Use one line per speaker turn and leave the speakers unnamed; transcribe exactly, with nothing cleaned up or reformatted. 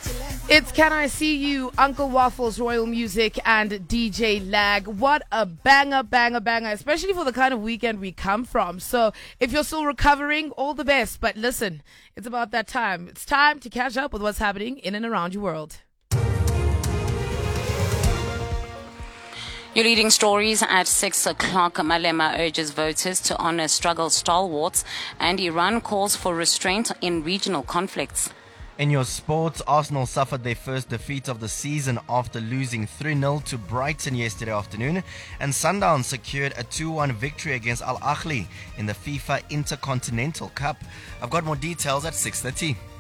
It's Can I See You, Uncle Waffles, Royal Music, and D J Lag. What a banger, banger, banger, especially for the kind of weekend we come from. So if you're still recovering, all the best. But listen, it's about that time. It's time to catch up with what's happening in and around your world.
Your leading stories at six o'clock. Malema urges voters to honor struggle stalwarts, and Iran calls for restraint in regional conflicts.
In your sports, Arsenal suffered their first defeat of the season after losing three nil to Brighton yesterday afternoon, and Sundown secured a two one victory against Al Ahly in the FIFA Intercontinental Cup. I've got more details at six thirty.